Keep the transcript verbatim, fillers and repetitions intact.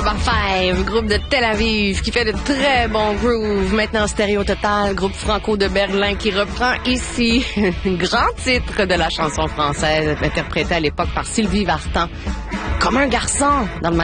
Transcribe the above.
Number five, groupe de Tel Aviv qui fait de très bons grooves. Maintenant Stéréo Total, groupe franco de Berlin qui reprend ici un grand titre de la chanson française interprété à l'époque par Sylvie Vartan. Comme un garçon dans le